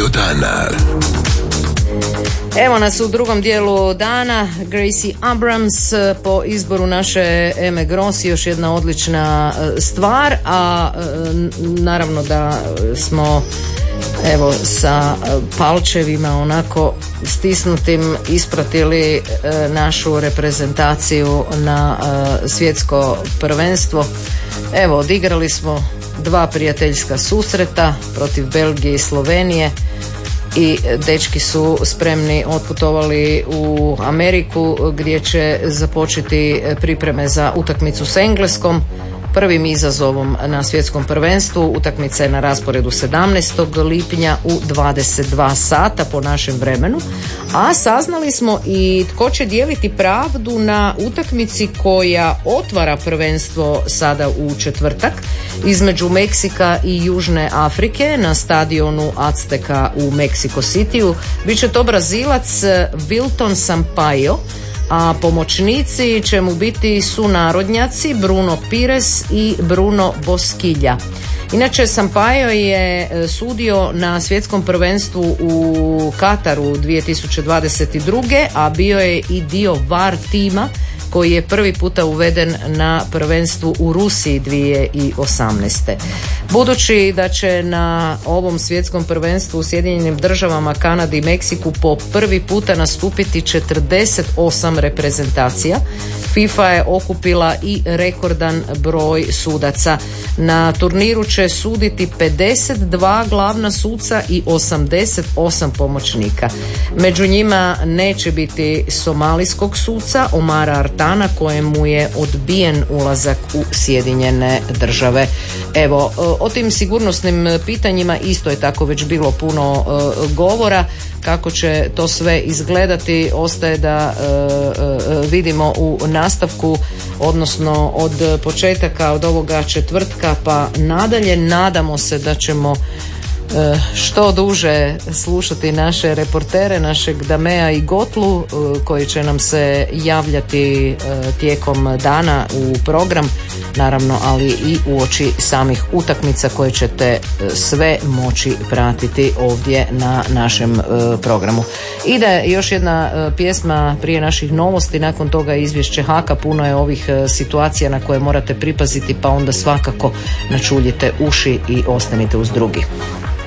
dio dana. Evo nas u drugom dijelu dana. Gracie Abrams po izboru naše Eme Grossi, još jedna odlična stvar, a naravno da smo evo sa palčevima onako stisnutim ispratili našu reprezentaciju na svjetsko prvenstvo. Evo, odigrali smo 2 prijateljska susreta protiv Belgije i Slovenije i dečki su spremni otputovali u Ameriku gdje će započeti pripreme za utakmicu s Engleskom, prvim izazovom na svjetskom prvenstvu. Utakmica je na rasporedu 17. lipnja u 22 sata po našem vremenu, a saznali smo i tko će dijeliti pravdu na utakmici koja otvara prvenstvo sada u četvrtak između Meksika i Južne Afrike na stadionu Azteka u Mexico Cityu. Biće to Brazilac Wilton Sampaio, a pomoćnici će mu biti sunarodnjaci Bruno Pires i Bruno Bosquilla. Inače, Sampaio je sudio na svjetskom prvenstvu u Kataru 2022. a bio je i dio VAR tima koji je prvi puta uveden na prvenstvu u Rusiji 2018. Budući da će na ovom svjetskom prvenstvu u Sjedinjenim Državama, Kanadi i Meksiku po prvi puta nastupiti 48 reprezentacija, FIFA je okupila i rekordan broj sudaca. Na turniru će suditi 52 glavna suca i 88 pomoćnika. Među njima neće biti somalijskog suca Omara Artana kojemu je odbijen ulazak u Sjedinjene Države. Evo, o tim sigurnosnim pitanjima isto je tako već bilo puno govora. Kako će to sve izgledati ostaje da vidimo u nastavku, odnosno od početaka od ovoga četvrtka pa nadalje. Nadamo se da ćemo što duže slušati naše reportere, našeg Damea i Gotlu koji će nam se javljati tijekom dana u program, naravno, ali i uoči samih utakmica koje ćete sve moći pratiti ovdje na našem programu. Ide još jedna pjesma prije naših novosti, nakon toga izvješće Haka. Puno je ovih situacija na koje morate pripaziti, pa onda svakako načuljite uši i ostanite uz drugi.